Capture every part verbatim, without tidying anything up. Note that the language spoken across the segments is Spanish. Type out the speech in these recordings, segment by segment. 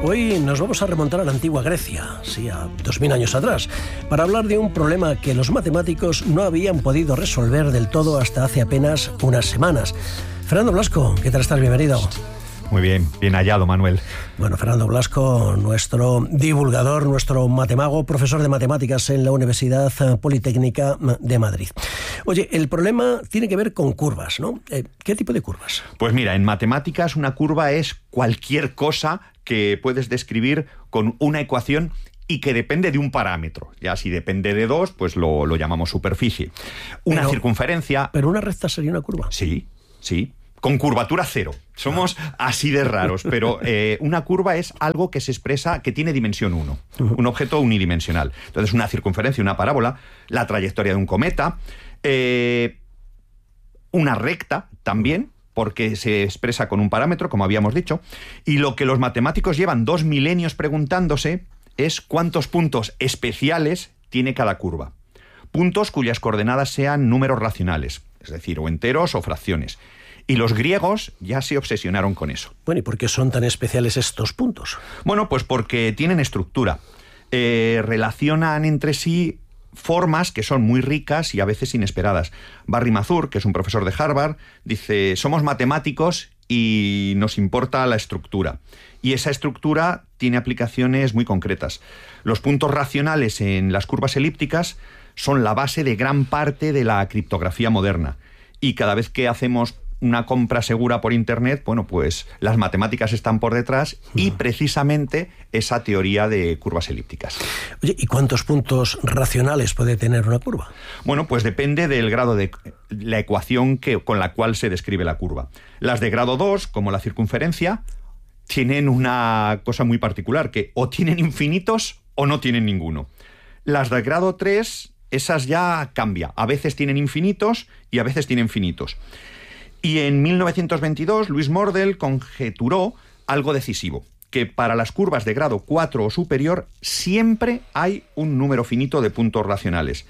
Hoy nos vamos a remontar a la antigua Grecia, sí, a dos mil años atrás, para hablar de un problema que los matemáticos no habían podido resolver del todo hasta hace apenas unas semanas. Fernando Blasco, ¿qué tal estás? Bienvenido. Muy bien, bien hallado, Manuel. Bueno, Fernando Blasco, nuestro divulgador, nuestro matemago, profesor de matemáticas en la Universidad Politécnica de Madrid. Oye, el problema tiene que ver con curvas, ¿no? ¿Qué tipo de curvas? Pues mira, en matemáticas una curva es cualquier cosa que puedes describir con una ecuación y que depende de un parámetro. Ya si depende de dos, pues lo, lo llamamos superficie. Una pero, circunferencia... ¿Pero una recta sería una curva? Sí, sí. Con curvatura cero. Somos así de raros, pero eh, una curva es algo que se expresa, que tiene dimensión uno, un objeto unidimensional. Entonces, una circunferencia, una parábola, la trayectoria de un cometa, eh, una recta también, porque se expresa con un parámetro, como habíamos dicho, y lo que los matemáticos llevan dos milenios preguntándose es cuántos puntos especiales tiene cada curva. Puntos cuyas coordenadas sean números racionales, es decir, o enteros o fracciones. Y los griegos ya se obsesionaron con eso. Bueno, ¿y por qué son tan especiales estos puntos? Bueno, pues porque tienen estructura. Eh, relacionan entre sí formas que son muy ricas y a veces inesperadas. Barry Mazur, que es un profesor de Harvard, dice: somos matemáticos y nos importa la estructura. Y esa estructura tiene aplicaciones muy concretas. Los puntos racionales en las curvas elípticas son la base de gran parte de la criptografía moderna. Y cada vez que hacemos una compra segura por Internet, bueno, pues las matemáticas están por detrás y precisamente esa teoría de curvas elípticas. Oye, ¿y cuántos puntos racionales puede tener una curva? Bueno, pues depende del grado de la ecuación que, con la cual se describe la curva. Las de grado dos, como la circunferencia, tienen una cosa muy particular, que o tienen infinitos o no tienen ninguno. Las de grado tres, esas ya cambia. A veces tienen infinitos y a veces tienen finitos. Y en mil novecientos veintidós, Louis Mordell conjeturó algo decisivo, que para las curvas de grado cuatro o superior siempre hay un número finito de puntos racionales.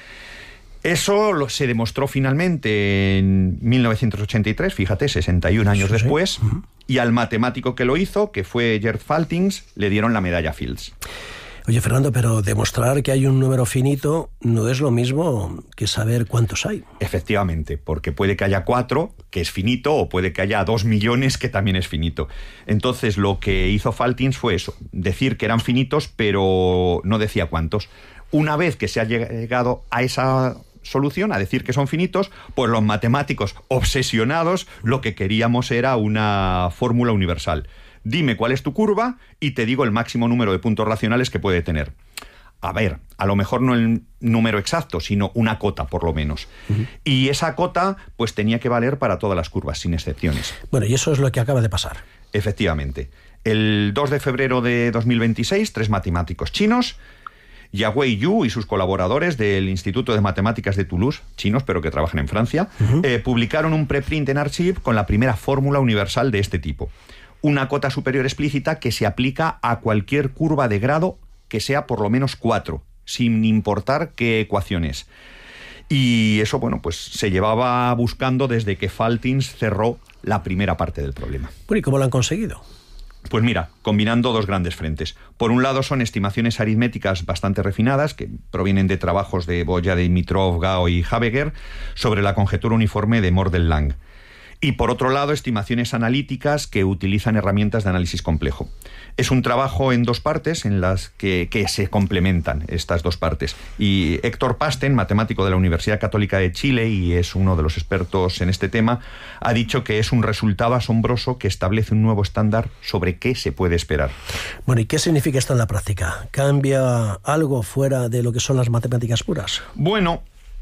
Eso lo, se demostró finalmente en mil novecientos ochenta y tres, fíjate, sesenta y un años sí, después, sí. Uh-huh. Y al matemático que lo hizo, que fue Gerd Faltings, le dieron la medalla Fields. Oye, Fernando, pero demostrar que hay un número finito no es lo mismo que saber cuántos hay. Efectivamente, porque puede que haya cuatro, que es finito, o puede que haya dos millones, que también es finito. Entonces, lo que hizo Faltings fue eso, decir que eran finitos, pero no decía cuántos. Una vez que se ha llegado a esa solución, a decir que son finitos, pues los matemáticos obsesionados lo que queríamos era una fórmula universal. Dime cuál es tu curva y te digo el máximo número de puntos racionales que puede tener. A ver, a lo mejor no el número exacto, sino una cota, por lo menos. Uh-huh. Y esa cota, pues tenía que valer para todas las curvas, sin excepciones. Bueno, y eso es lo que acaba de pasar. Efectivamente. El dos de febrero de dos mil veintiséis, tres matemáticos chinos, Yawei Yu y sus colaboradores del Instituto de Matemáticas de Toulouse, chinos pero que trabajan en Francia, uh-huh. eh, publicaron un preprint en Archive con la primera fórmula universal de este tipo. Una cota superior explícita que se aplica a cualquier curva de grado que sea por lo menos cuatro, sin importar qué ecuación es. Y eso, bueno, pues se llevaba buscando desde que Faltings cerró la primera parte del problema. Bueno, ¿y cómo lo han conseguido? Pues mira, combinando dos grandes frentes. Por un lado son estimaciones aritméticas bastante refinadas, que provienen de trabajos de Boya, Dimitrov, Gao y Habeger, sobre la conjetura uniforme de Mordell-Lang. Y por otro lado, estimaciones analíticas que utilizan herramientas de análisis complejo. Es un trabajo en dos partes en las que, que se complementan estas dos partes. Y Héctor Pasten, matemático de la Universidad Católica de Chile y es uno de los expertos en este tema, ha dicho que es un resultado asombroso que establece un nuevo estándar sobre qué se puede esperar. Bueno, ¿y qué significa esto en la práctica? ¿Cambia algo fuera de lo que son las matemáticas puras? Bueno,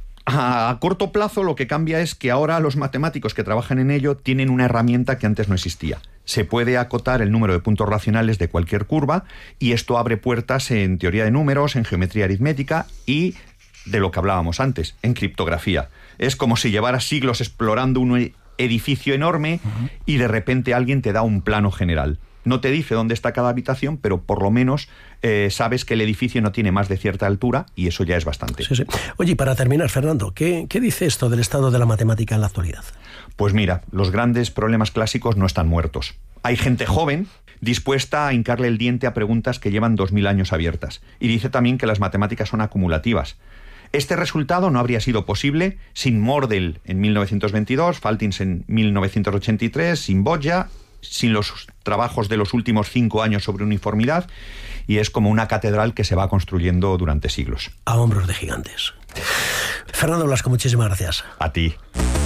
a corto plazo lo que cambia es que ahora los matemáticos que trabajan en ello tienen una herramienta que antes no existía. Se puede acotar el número de puntos racionales de cualquier curva y esto abre puertas en teoría de números, en geometría aritmética y, de lo que hablábamos antes, en criptografía. Es como si llevaras siglos explorando un edificio enorme uh-huh. y de repente alguien te da un plano general. No te dice dónde está cada habitación, pero por lo menos eh, sabes que el edificio no tiene más de cierta altura y eso ya es bastante. Sí, sí. Oye, y para terminar, Fernando, ¿qué, ¿qué dice esto del estado de la matemática en la actualidad? Pues mira, los grandes problemas clásicos no están muertos. Hay gente joven dispuesta a hincarle el diente a preguntas que llevan dos mil años abiertas. Y dice también que las matemáticas son acumulativas. Este resultado no habría sido posible sin Mordell en mil novecientos veintidós, Faltins en mil novecientos ochenta y tres, sin Boggia, sin los trabajos de los últimos cinco años sobre uniformidad, y es como una catedral que se va construyendo durante siglos. A hombros de gigantes. Fernando Blasco, muchísimas gracias. A ti.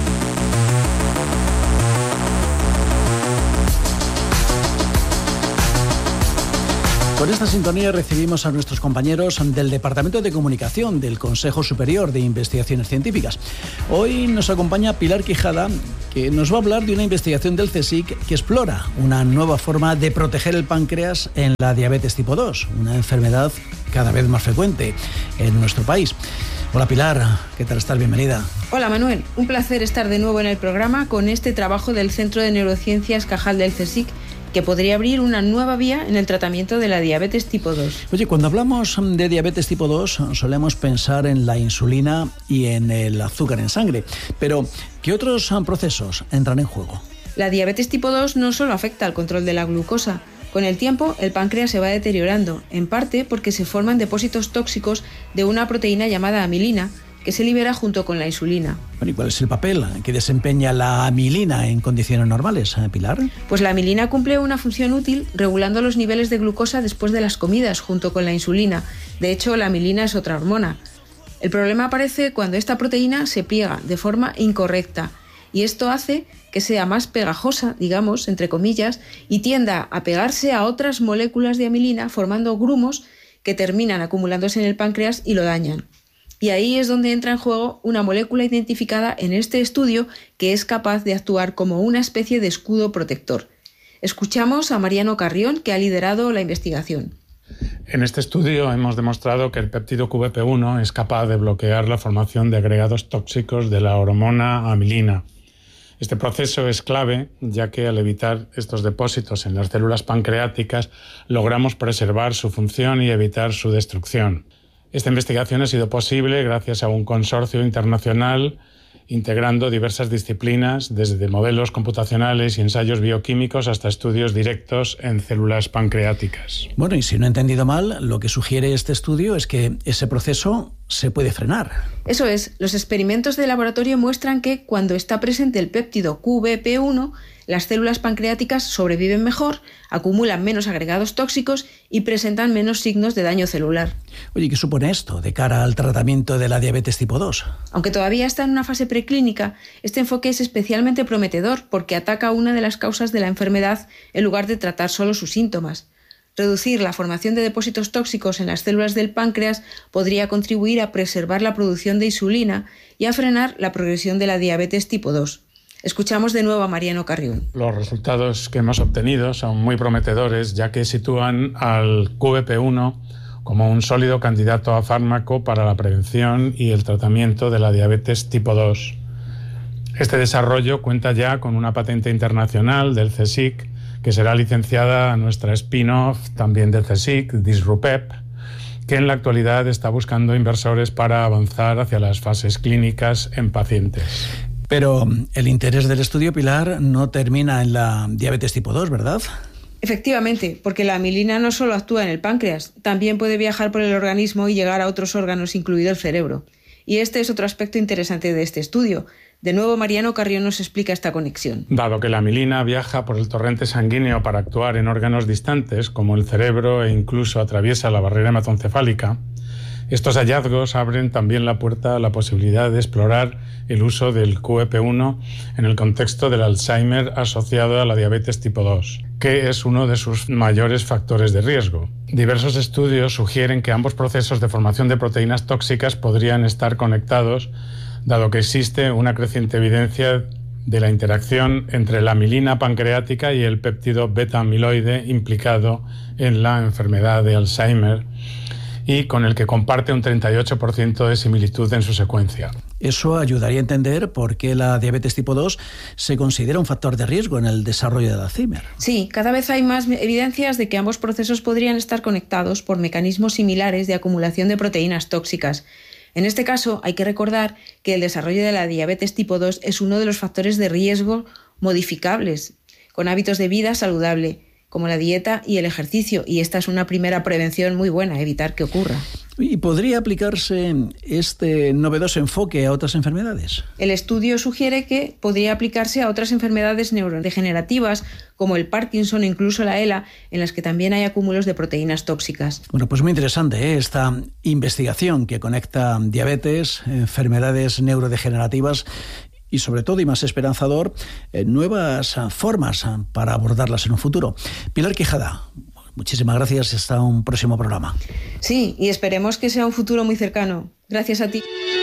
Con esta sintonía recibimos a nuestros compañeros del Departamento de Comunicación del Consejo Superior de Investigaciones Científicas. Hoy nos acompaña Pilar Quijada, que nos va a hablar de una investigación del CSIC que explora una nueva forma de proteger el páncreas en la diabetes tipo dos, una enfermedad cada vez más frecuente en nuestro país. Hola Pilar, ¿qué tal estás? Bienvenida. Hola Manuel, un placer estar de nuevo en el programa con este trabajo del Centro de Neurociencias Cajal del CSIC, que podría abrir una nueva vía en el tratamiento de la diabetes tipo dos. Oye, cuando hablamos de diabetes tipo dos solemos pensar en la insulina y en el azúcar en sangre, pero ¿qué otros procesos entran en juego? La diabetes tipo dos no solo afecta al control de la glucosa. Con el tiempo, el páncreas se va deteriorando, en parte porque se forman depósitos tóxicos de una proteína llamada amilina, que se libera junto con la insulina. Bueno, ¿y cuál es el papel que desempeña la amilina en condiciones normales, eh, Pilar? Pues la amilina cumple una función útil regulando los niveles de glucosa después de las comidas junto con la insulina. De hecho, la amilina es otra hormona. El problema aparece cuando esta proteína se pliega de forma incorrecta y esto hace que sea más pegajosa, digamos, entre comillas, y tienda a pegarse a otras moléculas de amilina formando grumos que terminan acumulándose en el páncreas y lo dañan. Y ahí es donde entra en juego una molécula identificada en este estudio que es capaz de actuar como una especie de escudo protector. Escuchamos a Mariano Carrión, que ha liderado la investigación. En este estudio hemos demostrado que el péptido Q V P uno es capaz de bloquear la formación de agregados tóxicos de la hormona amilina. Este proceso es clave, ya que al evitar estos depósitos en las células pancreáticas logramos preservar su función y evitar su destrucción. Esta investigación ha sido posible gracias a un consorcio internacional integrando diversas disciplinas, desde modelos computacionales y ensayos bioquímicos hasta estudios directos en células pancreáticas. Bueno, y si no he entendido mal, lo que sugiere este estudio es que ese proceso se puede frenar. Eso es, los experimentos de laboratorio muestran que cuando está presente el péptido Q V P uno, las células pancreáticas sobreviven mejor, acumulan menos agregados tóxicos y presentan menos signos de daño celular. Oye, ¿qué supone esto de cara al tratamiento de la diabetes tipo dos? Aunque todavía está en una fase preclínica, este enfoque es especialmente prometedor porque ataca una de las causas de la enfermedad en lugar de tratar solo sus síntomas. Reducir la formación de depósitos tóxicos en las células del páncreas podría contribuir a preservar la producción de insulina y a frenar la progresión de la diabetes tipo dos. Escuchamos de nuevo a Mariano Carrión. Los resultados que hemos obtenido son muy prometedores, ya que sitúan al Q V P uno como un sólido candidato a fármaco para la prevención y el tratamiento de la diabetes tipo dos. Este desarrollo cuenta ya con una patente internacional del CSIC, que será licenciada a nuestra spin-off también del CSIC, Disrupep, que en la actualidad está buscando inversores para avanzar hacia las fases clínicas en pacientes. Pero el interés del estudio, Pilar, no termina en la diabetes tipo dos, ¿verdad? Efectivamente, porque la amilina no solo actúa en el páncreas, también puede viajar por el organismo y llegar a otros órganos, incluido el cerebro. Y este es otro aspecto interesante de este estudio. De nuevo, Mariano Carrión nos explica esta conexión. Dado que la amilina viaja por el torrente sanguíneo para actuar en órganos distantes, como el cerebro, e incluso atraviesa la barrera hematoencefálica, estos hallazgos abren también la puerta a la posibilidad de explorar el uso del Q V P uno en el contexto del Alzheimer asociado a la diabetes tipo dos, que es uno de sus mayores factores de riesgo. Diversos estudios sugieren que ambos procesos de formación de proteínas tóxicas podrían estar conectados, dado que existe una creciente evidencia de la interacción entre la amilina pancreática y el péptido beta-amiloide implicado en la enfermedad de Alzheimer, y con el que comparte un treinta y ocho por ciento de similitud en su secuencia. Eso ayudaría a entender por qué la diabetes tipo dos se considera un factor de riesgo en el desarrollo del Alzheimer. Sí, cada vez hay más evidencias de que ambos procesos podrían estar conectados por mecanismos similares de acumulación de proteínas tóxicas. En este caso, hay que recordar que el desarrollo de la diabetes tipo dos es uno de los factores de riesgo modificables, con hábitos de vida saludable, como la dieta y el ejercicio, y esta es una primera prevención muy buena, evitar que ocurra. ¿Y podría aplicarse este novedoso enfoque a otras enfermedades? El estudio sugiere que podría aplicarse a otras enfermedades neurodegenerativas como el Parkinson o incluso la ELA, en las que también hay acúmulos de proteínas tóxicas. Bueno, pues muy interesante, ¿eh? Esta investigación que conecta diabetes, enfermedades neurodegenerativas y sobre todo, y más esperanzador, eh, nuevas formas para abordarlas en un futuro. Pilar Quijada, muchísimas gracias y hasta un próximo programa. Sí, y esperemos que sea un futuro muy cercano. Gracias a ti.